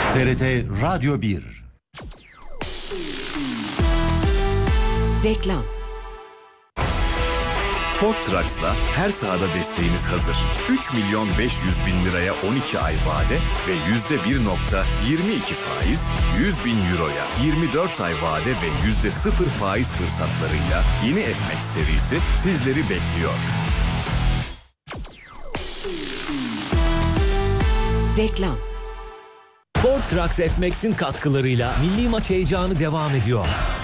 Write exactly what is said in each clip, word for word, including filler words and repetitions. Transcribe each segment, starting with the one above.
T R T Radyo bir. Reklam. Ford Trucks'la her sahada desteğiniz hazır. üç milyon beş yüz bin liraya on iki ay vade ve yüzde bir nokta yirmi iki faiz, yüz bin euroya yirmi dört ay vade ve yüzde sıfır faiz fırsatlarıyla yeni F-Max serisi sizleri bekliyor. Reklam. Ford Trucks F-Max'in katkılarıyla milli maç heyecanı devam ediyor.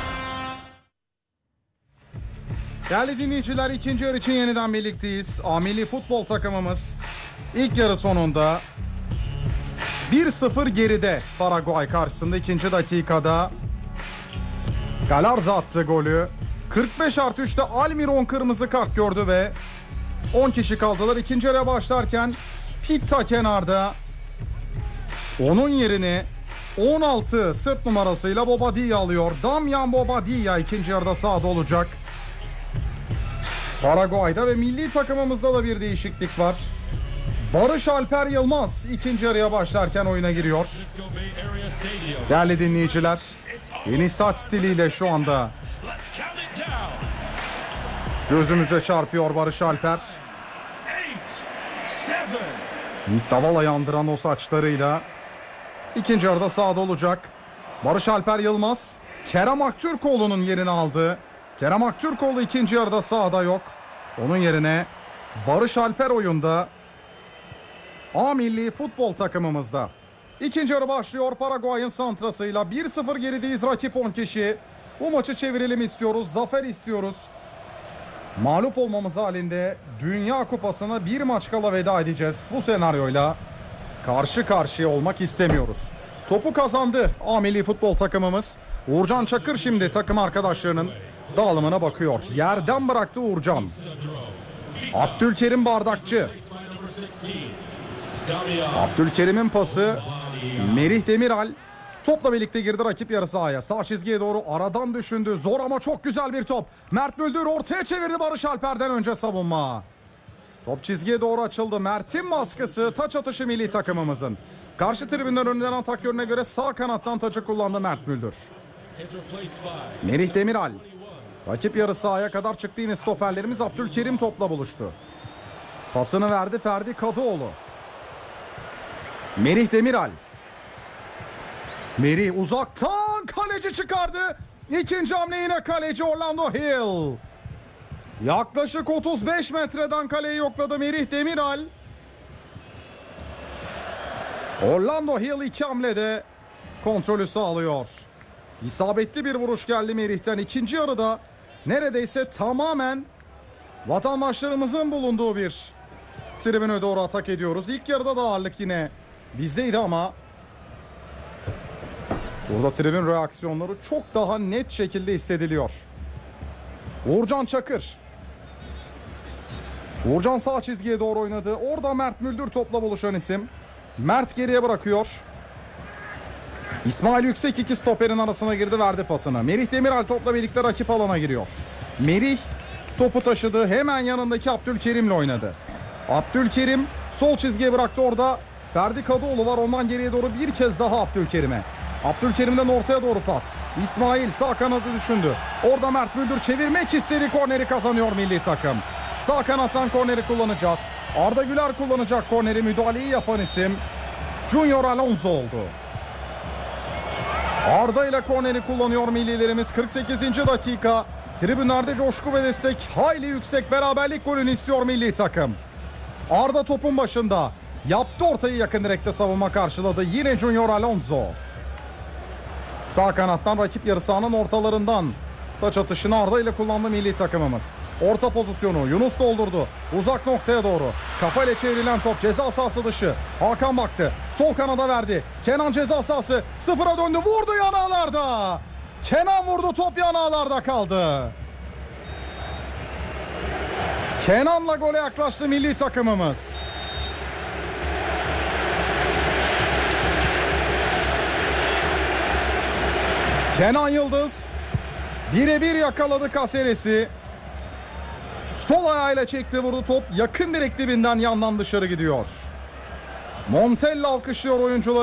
Değerli dinleyiciler, ikinci yarı için yeniden birlikteyiz. A milli futbol takımımız ilk yarı sonunda bir sıfır geride Paraguay karşısında ikinci dakikada Galarza attı golü. kırk beş artı üçte Almiron kırmızı kart gördü ve on kişi kaldılar. İkinci yarıya başlarken Pitta kenarda, onun yerini on altı sırt numarasıyla Bobadilla alıyor. Damian Bobadilla ikinci yarıda sahada olacak. Paraguay'da ve milli takımımızda da bir değişiklik var. Barış Alper Yılmaz ikinci yarıya başlarken oyuna giriyor. Değerli dinleyiciler, yeni saç stiliyle şu anda gözümüze çarpıyor Barış Alper. Davala yandıran o saçlarıyla ikinci yarıda sahada olacak. Barış Alper Yılmaz Kerem Aktürkoğlu'nun yerini aldı. Kerem Aktürkoğlu ikinci yarıda sahada yok. Onun yerine Barış Alper oyunda A milli futbol takımımızda. İkinci yarı başlıyor Paraguay'ın santrasıyla. bir sıfır gerideyiz, rakip on kişi. Bu maçı çevirelim istiyoruz, zafer istiyoruz. Mağlup olmamız halinde Dünya Kupası'na bir maç kala veda edeceğiz. Bu senaryoyla karşı karşıya olmak istemiyoruz. Topu kazandı A milli futbol takımımız. Uğurcan Çakır şimdi takım arkadaşlarının dağılımına bakıyor. Yerden bıraktı Uğurcan. Abdülkerim Bardakçı. Abdülkerim'in pası Merih Demiral. Topla birlikte girdi rakip yarı sahaya. Sağ çizgiye doğru aradan düşündü. Zor ama çok güzel bir top. Mert Müldür ortaya çevirdi, Barış Alper'den önce savunma. Top çizgiye doğru açıldı. Mert'in baskısı, taç atışı milli takımımızın. Karşı tribünden önünden atak yönüne göre sağ kanattan taçı kullandı Mert Müldür. Merih Demiral. Rakip yarı sahaya kadar çıktı, yine stoperlerimiz Abdülkerim topla buluştu. Pasını verdi Ferdi Kadıoğlu. Merih Demiral. Merih uzaktan kaleci çıkardı. İkinci hamle yine kaleci Orlando Hill. Yaklaşık otuz beş metreden kaleyi yokladı Merih Demiral. Orlando Hill iki hamlede kontrolü sağlıyor. İsabetli bir vuruş geldi Merih'ten. İkinci yarıda neredeyse tamamen vatandaşlarımızın bulunduğu bir tribüne doğru atak ediyoruz. İlk yarıda da ağırlık yine bizdeydi ama burada tribün reaksiyonları çok daha net şekilde hissediliyor. Uğurcan Çakır. Uğurcan sağ çizgiye doğru oynadı. Orada Mert Müldür topla buluşan isim. Mert geriye bırakıyor. İsmail Yüksek iki stoperin arasına girdi, verdi pasını. Merih Demiral topla birlikte rakip alana giriyor. Merih topu taşıdı. Hemen yanındaki Abdülkerim'le oynadı. Abdülkerim sol çizgiye bıraktı, orada Ferdi Kadıoğlu var. Ondan geriye doğru bir kez daha Abdülkerim'e. Abdülkerim'den ortaya doğru pas. İsmail sağ kanadı düşündü. Orada Mert Müldür çevirmek istedi. Korneri kazanıyor milli takım. Sağ kanattan korneri kullanacağız. Arda Güler kullanacak korneri. Müdahaleyi yapan isim Junior Alonso oldu. Arda ile korneri kullanıyor millilerimiz. kırk sekizinci dakika. Tribünlerde coşku ve destek hayli yüksek. Beraberlik golünü istiyor milli takım. Arda topun başında. Yaptı ortayı, yakın direkte savunma karşıladı. Yine Junior Alonso. Sağ kanattan rakip yarı sahanın ortalarından taç atışını Arda ile kullandı milli takımımız. Orta pozisyonu Yunus doldurdu. Uzak noktaya doğru. Kafayla çevrilen top ceza sahası dışı. Hakan baktı. Sol kanada verdi. Kenan ceza sahası. Sıfıra döndü. Vurdu yanağlarda. Kenan vurdu. Top yanağlarda kaldı. Kenan'la gole yaklaştı milli takımımız. Kenan Yıldız birebir yakaladı Caceres'i. Sol ayağıyla çekti, vurdu, top yakın direk dibinden yandan dışarı gidiyor. Montella alkışlıyor oyuncuları.